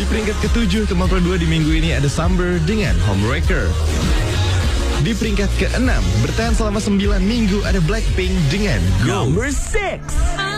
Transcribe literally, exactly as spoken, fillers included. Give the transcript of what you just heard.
peringkat ketujuh ke empat puluh dua di minggu ini ada Summer dengan Homewrecker. Di peringkat keenam bertahan selama sembilan minggu ada Blackpink dengan Go. Number six.